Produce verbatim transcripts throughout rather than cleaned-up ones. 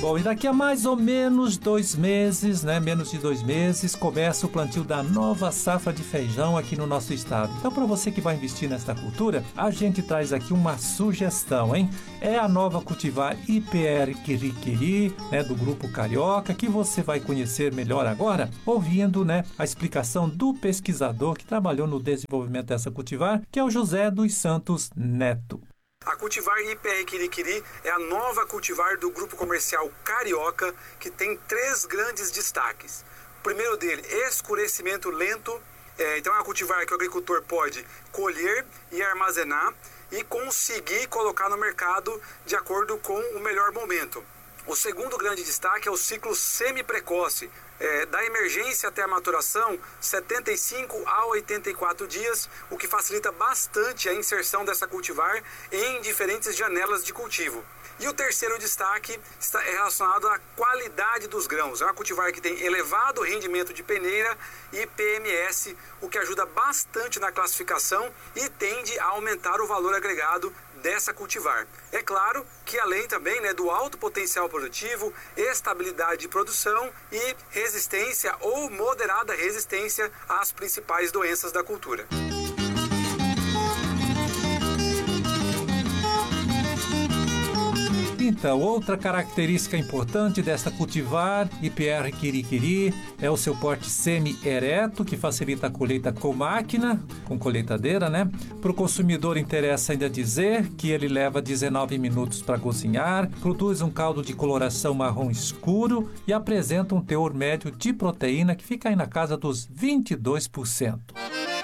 Bom, e daqui a mais ou menos dois meses, né, menos de dois meses, começa o plantio da nova safra de feijão aqui no nosso estado. Então, para você que vai investir nesta cultura, a gente traz aqui uma sugestão, hein? É a nova cultivar I P R Quiri-Quiri, né, do Grupo Carioca, que você vai conhecer melhor agora, ouvindo, né, a explicação do pesquisador que trabalhou no desenvolvimento dessa cultivar, que é o José dos Santos Neto. A cultivar I P R Quiri-Quiri é a nova cultivar do grupo comercial Carioca, que tem três grandes destaques. O primeiro dele, escurecimento lento. É, então é uma cultivar que o agricultor pode colher e armazenar e conseguir colocar no mercado de acordo com o melhor momento. O segundo grande destaque é o ciclo semi-precoce. É, da emergência até a maturação, setenta e cinco a oitenta e quatro dias, o que facilita bastante a inserção dessa cultivar em diferentes janelas de cultivo. E o terceiro destaque está relacionado à qualidade dos grãos. É uma cultivar que tem elevado rendimento de peneira e P M S, o que ajuda bastante na classificação e tende a aumentar o valor agregado dessa cultivar. É claro que além também, né, do alto potencial produtivo, estabilidade de produção e resistência ou moderada resistência às principais doenças da cultura. Então, outra característica importante desta cultivar I P R Quiri-Quiri é o seu porte semi-ereto, que facilita a colheita com máquina, com colheitadeira, né? Para o consumidor interessa ainda dizer que ele leva dezenove minutos para cozinhar, produz um caldo de coloração marrom escuro e apresenta um teor médio de proteína que fica aí na casa dos vinte e dois por cento.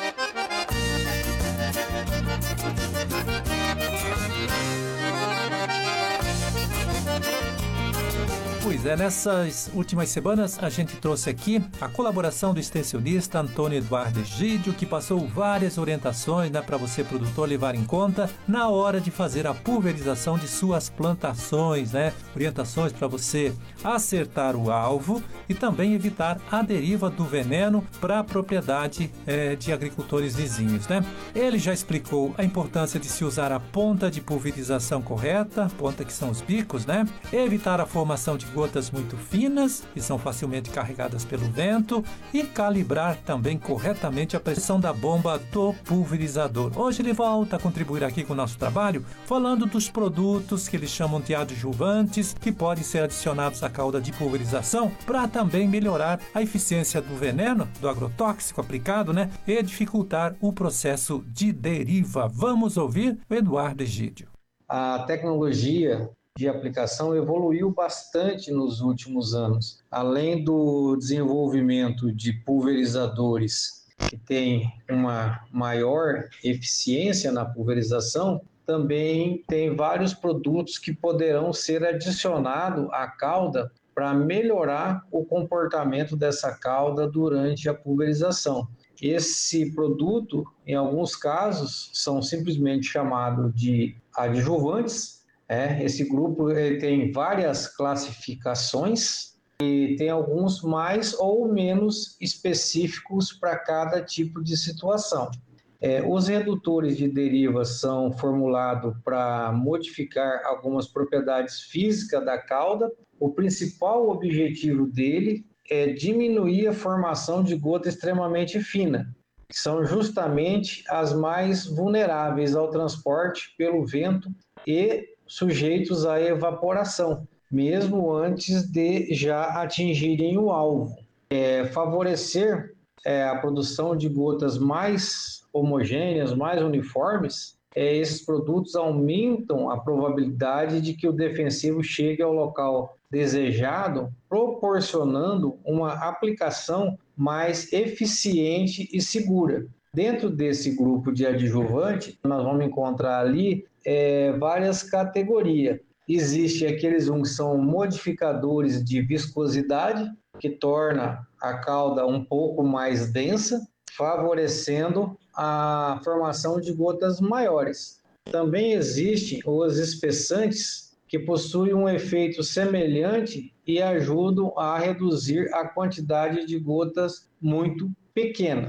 Pois é, nessas últimas semanas a gente trouxe aqui a colaboração do extensionista Antônio Eduardo Egídio, que passou várias orientações, né, para você, produtor, levar em conta na hora de fazer a pulverização de suas plantações, né? Orientações para você acertar o alvo e também evitar a deriva do veneno para a propriedade é, de agricultores vizinhos, né? Ele já explicou a importância de se usar a ponta de pulverização correta, ponta que são os bicos, né? Evitar a formação de gotas muito finas, que são facilmente carregadas pelo vento, e calibrar também corretamente a pressão da bomba do pulverizador. Hoje ele volta a contribuir aqui com o nosso trabalho, falando dos produtos que eles chamam de adjuvantes, que podem ser adicionados à cauda de pulverização para também melhorar a eficiência do veneno, do agrotóxico aplicado, né, e dificultar o processo de deriva. Vamos ouvir o Eduardo Egídio. A tecnologia de aplicação evoluiu bastante nos últimos anos. Além do desenvolvimento de pulverizadores que têm uma maior eficiência na pulverização, também tem vários produtos que poderão ser adicionados à cauda para melhorar o comportamento dessa cauda durante a pulverização. Esse produto, em alguns casos, são simplesmente chamados de adjuvantes. É, esse grupo ele tem várias classificações e tem alguns mais ou menos específicos para cada tipo de situação. É, os redutores de deriva são formulados para modificar algumas propriedades físicas da cauda. O principal objetivo dele é diminuir a formação de gota extremamente fina, que são justamente as mais vulneráveis ao transporte pelo vento e sujeitos à evaporação, mesmo antes de já atingirem o alvo. É, favorecer é, a produção de gotas mais homogêneas, mais uniformes, é, esses produtos aumentam a probabilidade de que o defensivo chegue ao local desejado, proporcionando uma aplicação mais eficiente e segura. Dentro desse grupo de adjuvante, nós vamos encontrar ali é, várias categorias. Existem aqueles um que são modificadores de viscosidade, que torna a cauda um pouco mais densa, favorecendo a formação de gotas maiores. Também existem os espessantes, que possuem um efeito semelhante e ajudam a reduzir a quantidade de gotas muito pequenas.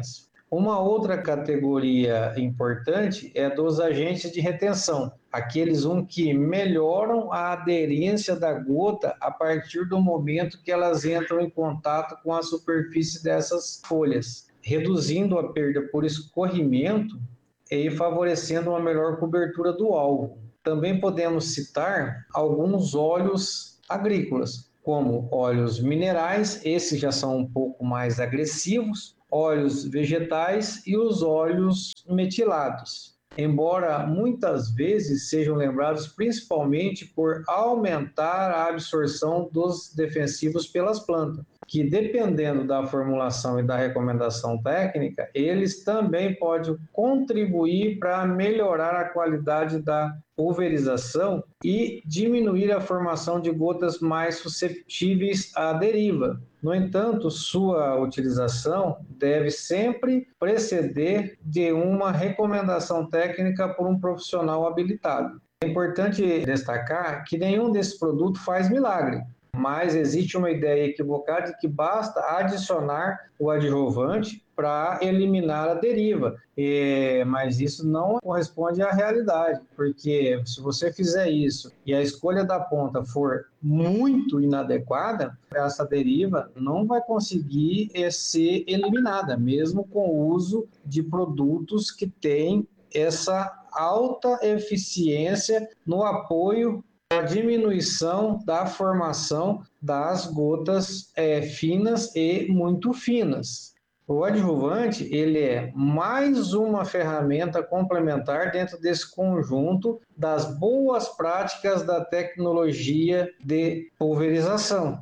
Uma outra categoria importante é dos agentes de retenção, aqueles um que melhoram a aderência da gota a partir do momento que elas entram em contato com a superfície dessas folhas, reduzindo a perda por escorrimento e favorecendo uma melhor cobertura do alvo. Também podemos citar alguns óleos agrícolas, como óleos minerais, esses já são um pouco mais agressivos, óleos vegetais e os óleos metilados, embora muitas vezes sejam lembrados principalmente por aumentar a absorção dos defensivos pelas plantas, que dependendo da formulação e da recomendação técnica, eles também podem contribuir para melhorar a qualidade da pulverização e diminuir a formação de gotas mais suscetíveis à deriva. No entanto, sua utilização deve sempre preceder de uma recomendação técnica por um profissional habilitado. É importante destacar que nenhum desses produtos faz milagre, mas existe uma ideia equivocada de que basta adicionar o adjuvante para eliminar a deriva, e, mas isso não corresponde à realidade, porque se você fizer isso e a escolha da ponta for muito inadequada, essa deriva não vai conseguir ser eliminada, mesmo com o uso de produtos que têm essa alta eficiência no apoio à diminuição da formação das gotas é, finas e muito finas. O adjuvante, ele é mais uma ferramenta complementar dentro desse conjunto das boas práticas da tecnologia de pulverização.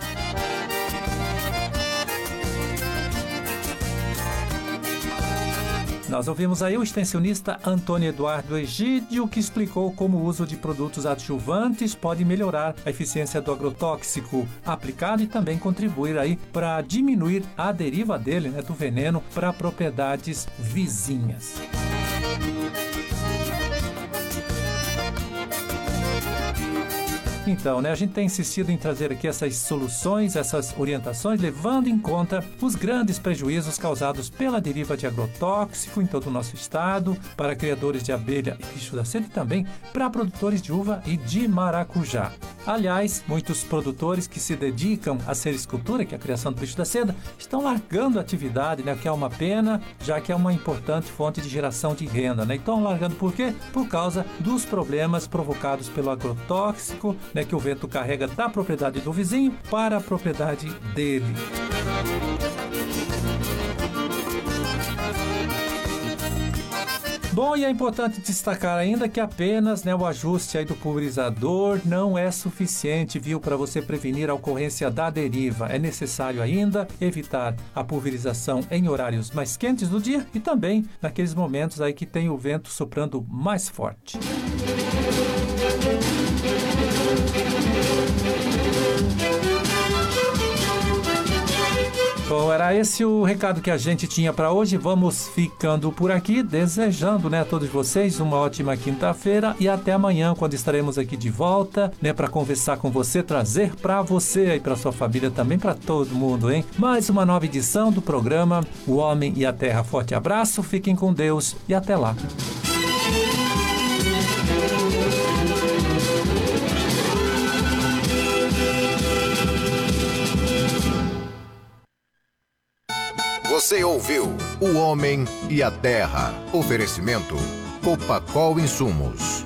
Nós ouvimos aí o extensionista Antônio Eduardo Egídio, que explicou como o uso de produtos adjuvantes pode melhorar a eficiência do agrotóxico aplicado e também contribuir aí para diminuir a deriva dele, né, do veneno, para propriedades vizinhas. Então, né, a gente tem insistido em trazer aqui essas soluções, essas orientações, levando em conta os grandes prejuízos causados pela deriva de agrotóxico em todo o nosso estado, para criadores de abelha e bicho da seda e também para produtores de uva e de maracujá. Aliás, muitos produtores que se dedicam à sericultura, que é a criação do bicho da seda, estão largando a atividade, né, que é uma pena, já que é uma importante fonte de geração de renda, né? Então, largando por quê? Por causa dos problemas provocados pelo agrotóxico, né, que o vento carrega da propriedade do vizinho para a propriedade dele. Bom, e é importante destacar ainda que apenas, né, o ajuste aí do pulverizador não é suficiente, viu, para você prevenir a ocorrência da deriva. É necessário ainda evitar a pulverização em horários mais quentes do dia e também naqueles momentos aí que tem o vento soprando mais forte. Bom, era esse o recado que a gente tinha para hoje. Vamos ficando por aqui, desejando, né, a todos vocês uma ótima quinta-feira e até amanhã, quando estaremos aqui de volta, né, para conversar com você, trazer para você e para sua família também, para todo mundo, hein? Mais uma nova edição do programa O Homem e a Terra. Forte abraço, fiquem com Deus e até lá. Você ouviu O Homem e a Terra. Oferecimento Copacol Insumos.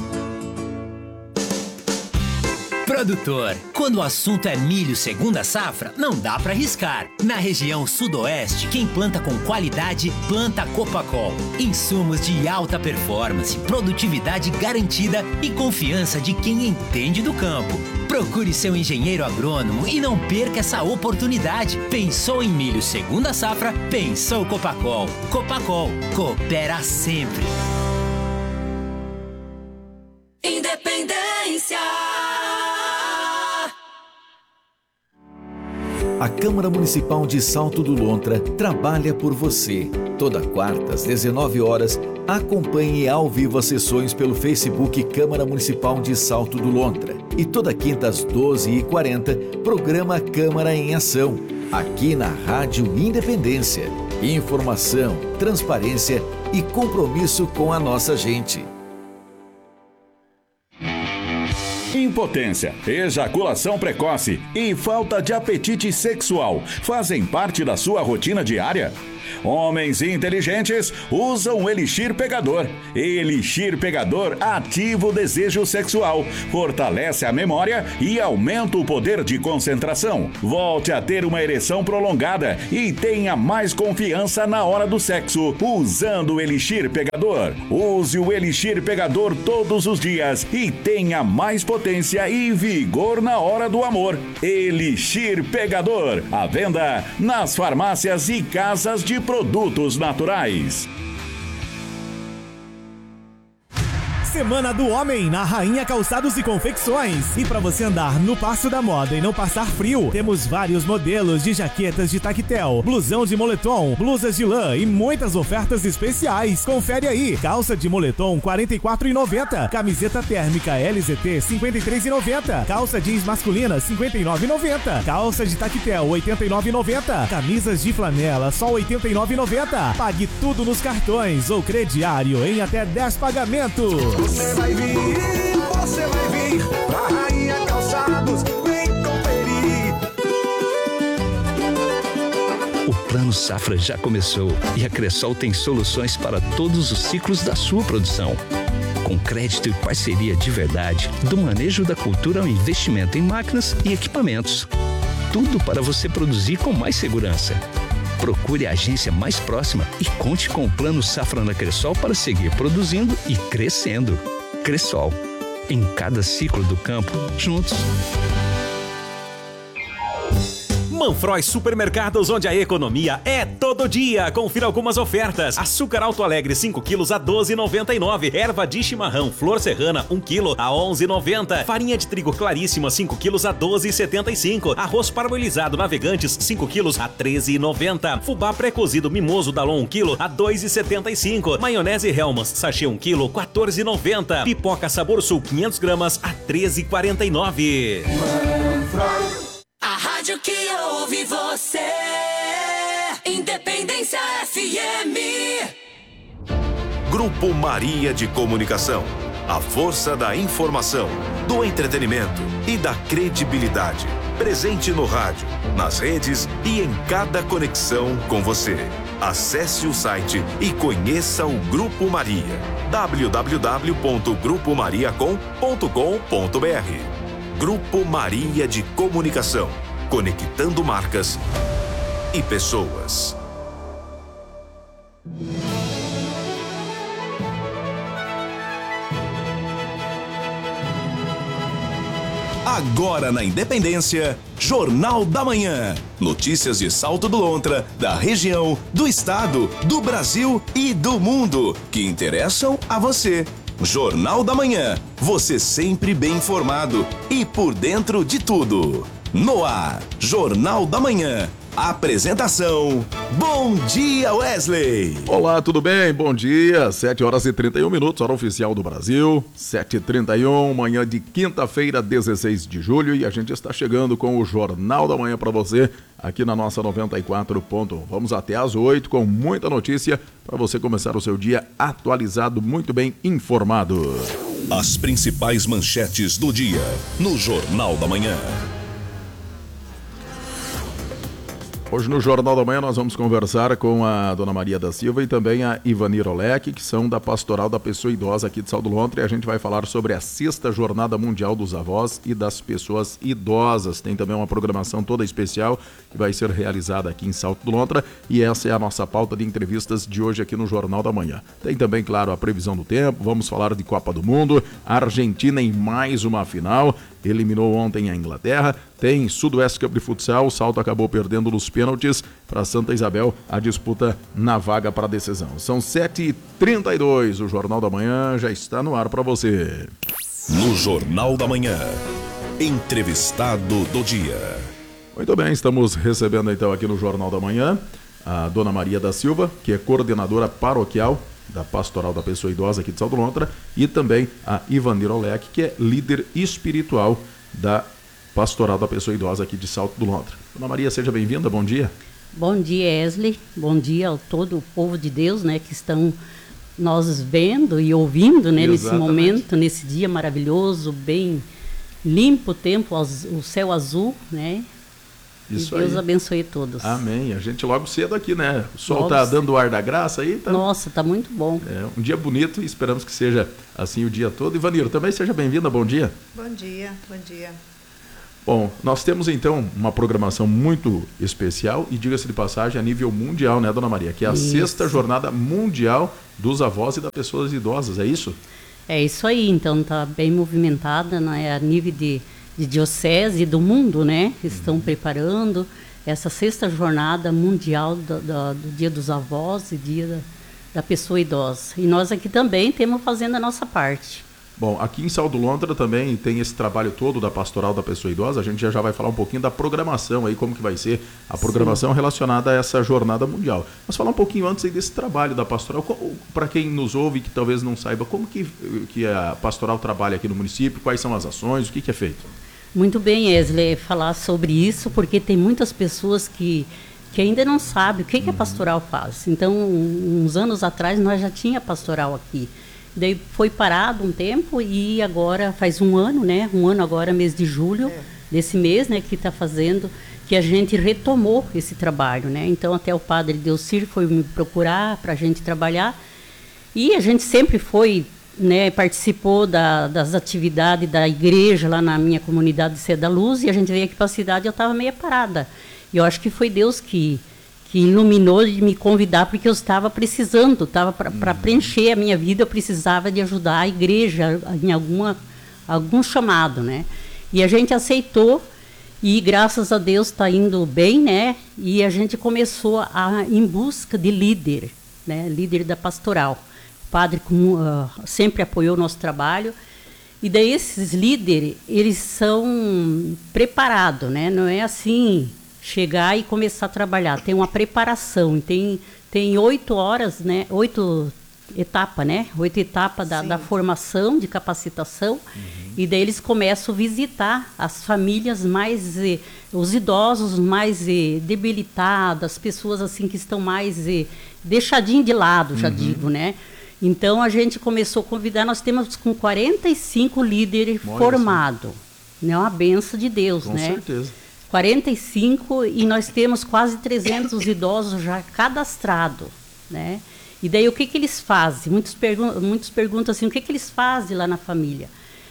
Produtor, quando o assunto é milho segunda safra, não dá para arriscar. Na região sudoeste, quem planta com qualidade, planta Copacol. Insumos de alta performance, produtividade garantida e confiança de quem entende do campo. Procure seu engenheiro agrônomo e não perca essa oportunidade. Pensou em milho segunda safra? Pensou Copacol. Copacol, coopera sempre. Independência. A Câmara Municipal de Salto do Lontra trabalha por você. Toda quarta, às dezenove horas, acompanhe ao vivo as sessões pelo Facebook Câmara Municipal de Salto do Lontra. E toda quinta, às doze e quarenta, programa Câmara em Ação, aqui na Rádio Independência. Informação, transparência e compromisso com a nossa gente. Impotência, ejaculação precoce e falta de apetite sexual fazem parte da sua rotina diária? Homens inteligentes usam o Elixir Pegador. Elixir Pegador ativa o desejo sexual, fortalece a memória e aumenta o poder de concentração. Volte a ter uma ereção prolongada e tenha mais confiança na hora do sexo usando o Elixir Pegador. Use o Elixir Pegador todos os dias e tenha mais potência e vigor na hora do amor. Elixir Pegador, à venda nas farmácias e casas de produtos naturais. Semana do Homem na Rainha Calçados e Confecções. E para você andar no passo da moda e não passar frio, temos vários modelos de jaquetas de tactel, blusão de moletom, blusas de lã e muitas ofertas especiais. Confere aí. Calça de moletom quarenta e quatro reais e noventa centavos, camiseta térmica L Z T cinquenta e três reais e noventa centavos, calça jeans masculina cinquenta e nove reais e noventa centavos, calça de tactel oitenta e nove reais e noventa centavos, camisas de flanela só oitenta e nove reais e noventa centavos. Pague tudo nos cartões ou crediário em até dez pagamentos. Você vai vir, você vai vir pra Rainha Calçados, vem conferir. O Plano Safra já começou e a Cressol tem soluções para todos os ciclos da sua produção. Com crédito e parceria de verdade, do manejo da cultura ao investimento em máquinas e equipamentos. Tudo para você produzir com mais segurança. Procure a agência mais próxima e conte com o Plano Safra na Cressol para seguir produzindo e crescendo. Cressol, em cada ciclo do campo, juntos. Manfroy Supermercados, onde a economia é todo dia. Confira algumas ofertas. Açúcar Alto Alegre cinco quilos a doze reais e noventa e nove centavos. Erva de chimarrão Flor Serrana um quilo a onze reais e noventa centavos. Farinha de trigo Claríssima cinco quilos a doze reais e setenta e cinco centavos. Arroz parboilizado Navegantes cinco quilos a treze reais e noventa centavos. Fubá pré-cozido Mimoso Dalon um quilo a dois reais e setenta e cinco centavos. Maionese Hellmann's sachê um quilo quatorze reais e noventa centavos. Pipoca Sabor Sul quinhentas gramas a treze reais e quarenta e nove centavos. A rádio que ouve você, Independência F M. Grupo Maria de Comunicação. A força da informação, do entretenimento e da credibilidade. Presente no rádio, nas redes e em cada conexão com você. Acesse o site e conheça o Grupo Maria. w w w ponto grupo maria com ponto com ponto b r. Grupo Maria de Comunicação. Conectando marcas e pessoas. Agora na Independência, Jornal da Manhã. Notícias de Salto do Lontra, da região, do estado, do Brasil e do mundo, que interessam a você. Jornal da Manhã, você sempre bem informado e por dentro de tudo. No ar, Jornal da Manhã. Apresentação, Bom Dia Wesley. Olá, tudo bem? Bom dia, sete horas e trinta e um minutos, hora oficial do Brasil, sete e trinta e um, manhã de quinta-feira, dezesseis de julho, e a gente está chegando com o Jornal da Manhã para você, aqui na nossa noventa e quatro ponto um. Vamos até às oito com muita notícia para você começar o seu dia atualizado, muito bem informado. As principais manchetes do dia, no Jornal da Manhã. Hoje no Jornal da Manhã nós vamos conversar com a Dona Maria da Silva e também a Ivanir Olek, que são da Pastoral da Pessoa Idosa aqui de Salto do Lontra, e a gente vai falar sobre a sexta Jornada Mundial dos Avós e das Pessoas Idosas. Tem também uma programação toda especial que vai ser realizada aqui em Salto do Lontra, e essa é a nossa pauta de entrevistas de hoje aqui no Jornal da Manhã. Tem também, claro, a previsão do tempo, vamos falar de Copa do Mundo, a Argentina em mais uma final, eliminou ontem a Inglaterra. Tem Sudoeste Cup de Futsal, o Salto acabou perdendo nos pênaltis para Santa Isabel, a disputa na vaga para a decisão. São sete e trinta e dois, o Jornal da Manhã já está no ar para você. No Jornal da Manhã, entrevistado do dia. Muito bem, estamos recebendo então aqui no Jornal da Manhã a Dona Maria da Silva, que é coordenadora paroquial da Pastoral da Pessoa Idosa aqui de Salto do Lontra, e também a Ivanir Olek, que é líder espiritual da Pastoral da Pessoa Idosa aqui de Salto do Lontra. Dona Maria, seja bem-vinda, bom dia. Bom dia, Esli. Bom dia a todo o povo de Deus, né, que estão nós vendo e ouvindo, né, nesse momento, nesse dia maravilhoso, bem limpo o tempo, o céu azul, né? Isso e Deus aí. Abençoe todos. Amém. A gente logo cedo aqui, né? O sol logo tá cedo. dando o ar da graça aí. Tá... Nossa, tá muito bom. É um dia bonito e esperamos que seja assim o dia todo. Ivanir, também seja bem-vinda. Bom dia. Bom dia, bom dia. Bom, nós temos então uma programação muito especial e diga-se de passagem a nível mundial, né, Dona Maria? Que é a isso. sexta jornada mundial dos avós e das pessoas idosas, é isso? É isso aí, então tá bem movimentada, né, a nível de, de diocese do mundo, né? Estão uhum. preparando essa sexta jornada mundial do, do, do Dia dos Avós e Dia da, da Pessoa Idosa. E nós aqui também temos fazendo a nossa parte. Bom, aqui em Sal do Lontra também tem esse trabalho todo da Pastoral da Pessoa Idosa. A gente já, já vai falar um pouquinho da programação aí, como que vai ser a programação Sim. relacionada a essa jornada mundial. Mas falar um pouquinho antes aí desse trabalho da Pastoral, para quem nos ouve e que talvez não saiba, como que, que a Pastoral trabalha aqui no município, quais são as ações, o que, que é feito? Muito bem, Esli, falar sobre isso, porque tem muitas pessoas que, que ainda não sabem o que, que a Pastoral faz. Então, uns anos atrás, nós já tinha Pastoral aqui. Daí foi parado um tempo e agora faz um ano, né? Um ano agora, mês de julho, é. desse mês, né? Que está fazendo, que a gente retomou esse trabalho, né? Então até o padre Delcir foi me procurar para a gente trabalhar e a gente sempre foi, né? Participou da, das atividades da igreja lá na minha comunidade de Sé da Luz e a gente veio aqui para a cidade e eu estava meio parada. E eu acho que foi Deus que... que iluminou de me convidar, porque eu estava precisando, estava para uhum. preencher a minha vida, eu precisava de ajudar a igreja em alguma, algum chamado, né? E a gente aceitou, e graças a Deus está indo bem, né? E a gente começou a, em busca de líder, né? Líder da pastoral. O padre com, uh, sempre apoiou o nosso trabalho, e daí esses líderes, eles são preparados, né? Não é assim... chegar e começar a trabalhar. Tem uma preparação, tem, tem oito horas, né? Oito etapas, né? Oito etapas da, da formação, de capacitação, uhum. e daí eles começam a visitar as famílias mais, eh, os idosos mais eh, debilitados, as pessoas assim que estão mais eh, deixadinhos de lado, já uhum. digo, né? Então a gente começou a convidar, nós temos com quarenta e cinco líderes formados. É uma benção de Deus, com né? Com certeza. quarenta e cinco e nós temos quase trezentos idosos já cadastrados, né? E daí o que que eles fazem? Muitos, pergun muitos perguntam assim, o que que eles fazem lá na família?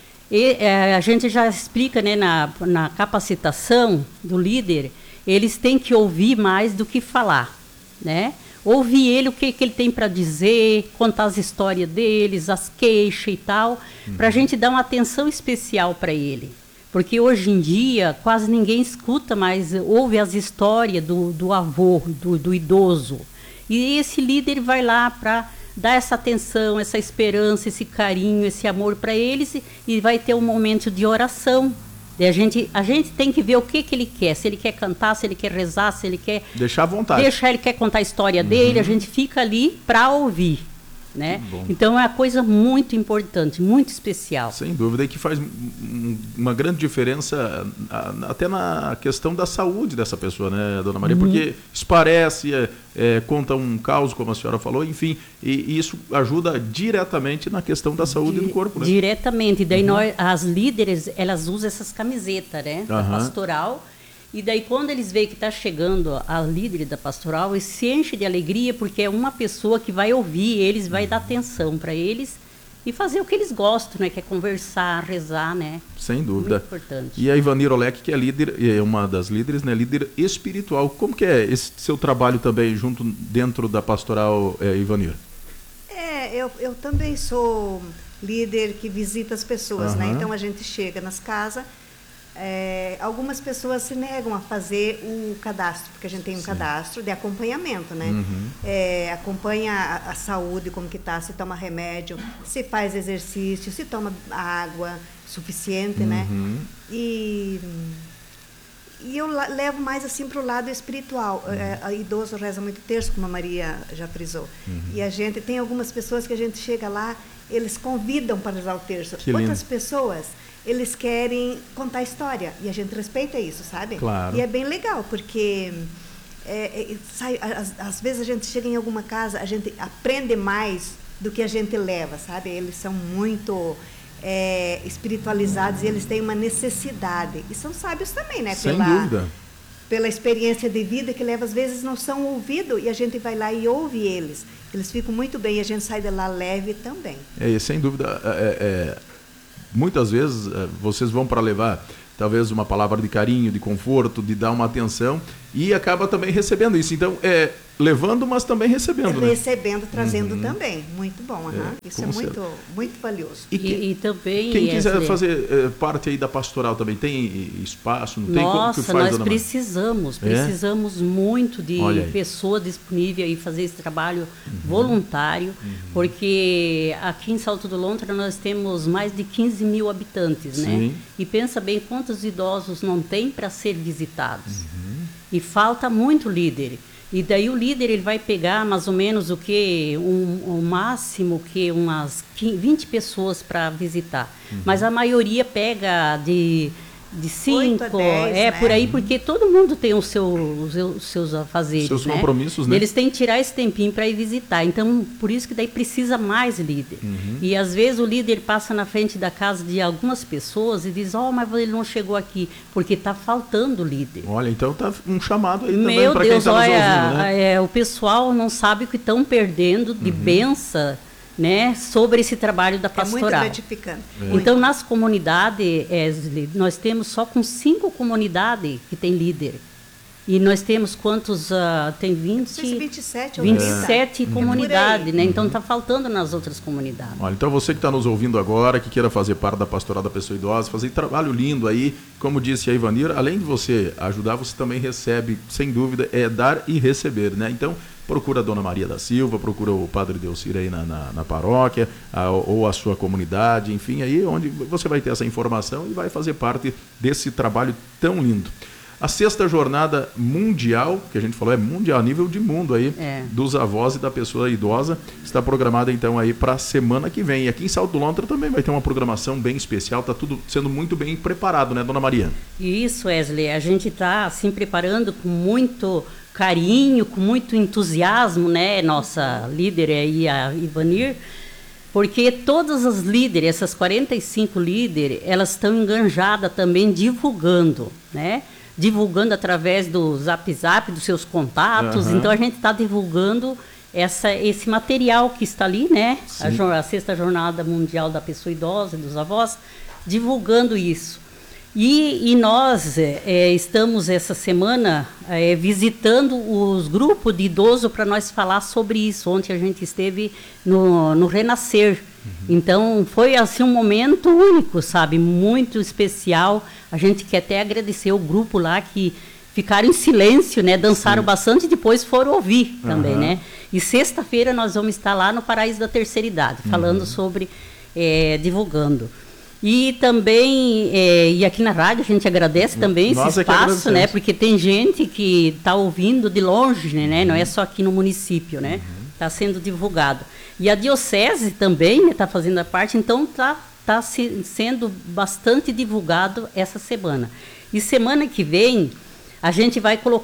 E, é, a gente já explica, né, na, na capacitação do líder, eles têm que ouvir mais do que falar, né? Ouvir ele, o que, que ele tem para dizer, contar as histórias deles, as queixas e tal, uhum. para a gente dar uma atenção especial para ele. Porque hoje em dia quase ninguém escuta mais, ouve as histórias do, do avô, do, do idoso. E esse líder vai lá para dar essa atenção, essa esperança, esse carinho, esse amor para eles e, e vai ter um momento de oração. E a gente, a gente tem que ver o que, que ele quer, se ele quer cantar, se ele quer rezar, se ele quer... Deixar à vontade. Deixar, ele quer contar a história uhum. dele, a gente fica ali para ouvir. Né? Então é uma coisa muito importante, muito especial. Sem dúvida, e que faz uma grande diferença até na questão da saúde dessa pessoa, né, Dona Maria? Porque uhum. isso parece, é, é, conta um caos, como a senhora falou, enfim, e, e isso ajuda diretamente na questão da saúde Di do corpo, né? Diretamente, e daí uhum. nós, as líderes, elas usam essas camisetas, né, da uhum. pastoral. E daí, quando eles veem que está chegando a líder da pastoral, eles se enchem de alegria, porque é uma pessoa que vai ouvir eles, vai dar atenção para eles e fazer o que eles gostam, né? Que é conversar, rezar, né? Sem dúvida. Muito importante. E a Ivanir Olek, que é líder, é uma das líderes, né? Líder espiritual. Como que é esse seu trabalho também junto dentro da pastoral, é, Ivanir? É, eu, eu também sou líder que visita as pessoas, uhum. né? Então a gente chega nas casas. É, algumas pessoas se negam a fazer o cadastro, porque a gente tem um Sim. cadastro de acompanhamento, né? Uhum. É, acompanha a, a saúde, como que tá, se toma remédio, se faz exercício, se toma água suficiente, uhum. né? E, e eu levo mais assim para o lado espiritual. Uhum. É, a idoso reza muito terço, como a Maria já frisou. Uhum. E a gente tem algumas pessoas que a gente chega lá, eles convidam para rezar o terço. Que Outras lindo. pessoas... eles querem contar a história, e a gente respeita isso, sabe? Claro. E é bem legal, porque é, é, sai, às, às vezes a gente chega em alguma casa, a gente aprende mais do que a gente leva, sabe? Eles são muito é, espiritualizados e eles têm uma necessidade. E são sábios também, né? Sem Pela, dúvida. Pela experiência de vida que leva, às vezes não são ouvidos e a gente vai lá e ouve eles. Eles ficam muito bem e a gente sai de lá leve também. É, sem dúvida, é, é, muitas vezes é, vocês vão para levar talvez uma palavra de carinho, de conforto, de dar uma atenção e acaba também recebendo isso. Então, é levando, mas também recebendo, né? Recebendo, trazendo uhum. também. Muito bom, uhum. É, isso é muito, muito valioso. E, e, e também... Quem quiser Wesley, fazer é, parte aí da pastoral também, tem espaço? Não tem? Nossa, Como que faz, nós precisamos, é? precisamos muito de pessoa disponível e fazer esse trabalho uhum. voluntário, uhum. porque aqui em Salto do Lontra nós temos mais de quinze mil habitantes, né? Sim. E pensa bem quantos idosos não tem para ser visitados. Uhum. E falta muito líder. E daí o líder ele vai pegar mais ou menos o que um, o máximo que umas vinte pessoas para visitar. Uhum. Mas a maioria pega de de cinco, é né? Por aí, porque todo mundo tem o seu, os, os seus afazeres, seus né? compromissos, né? Eles têm que tirar esse tempinho para ir visitar. Então, por isso que daí precisa mais líder. Uhum. E às vezes o líder passa na frente da casa de algumas pessoas e diz: ó, oh, mas ele não chegou aqui, porque está faltando líder. Olha, então tá um chamado aí também Meu para quem está nos ouvindo, né? É, o pessoal não sabe o que estão perdendo de uhum. benção, né, sobre esse trabalho da pastoral. É muito gratificante. É. Então, nas comunidades, Wesley, nós temos só com cinco comunidades que tem líder. E nós temos quantos? Uh, tem vinte, vinte e sete, vinte e sete é. comunidades, uhum. né? Então está faltando nas outras comunidades. Olha, então você que está nos ouvindo agora, que queira fazer parte da pastoral da pessoa idosa, fazer trabalho lindo aí, como disse a Ivanir, além de você ajudar, você também recebe, sem dúvida, é dar e receber, né? Então, procura a Dona Maria da Silva, procura o Padre Delcir aí na, na, na paróquia, a, ou a sua comunidade, enfim, aí onde você vai ter essa informação e vai fazer parte desse trabalho tão lindo. A sexta jornada mundial, que a gente falou, é mundial, a nível de mundo aí, é. dos avós e da pessoa idosa, está programada então aí para a semana que vem. E aqui em Salto do Lontra também vai ter uma programação bem especial, está tudo sendo muito bem preparado, né, Dona Maria? Isso, Wesley, a gente está assim preparando com muito carinho, com muito entusiasmo, né, nossa líder aí, a Ivanir, porque todas as líderes, essas quarenta e cinco líderes, elas estão enganjadas também divulgando, né? Divulgando através do Zap Zap, dos seus contatos. Uhum. Então, a gente está divulgando essa, esse material que está ali, né? A, a Sexta Jornada Mundial da Pessoa Idosa, dos avós, divulgando isso. E, e nós é, estamos, essa semana, é, visitando os grupos de idosos para nós falar sobre isso. Ontem a gente esteve no, no Renascer. Uhum. Então, foi assim um momento único, sabe? Muito especial. A gente quer até agradecer o grupo lá que ficaram em silêncio, né? Dançaram Sim. bastante e depois foram ouvir também, uhum. né? E sexta-feira nós vamos estar lá no Paraíso da Terceira Idade, falando uhum. sobre, é, divulgando. E também, é, e aqui na rádio a gente agradece também Nós esse espaço, né? Porque tem gente que está ouvindo de longe, né? Uhum. Não é só aqui no município, né? Está uhum. sendo divulgado. E a diocese também está, né, fazendo a parte, então está tá se, sendo bastante divulgado essa semana. E semana que vem a gente vai colocar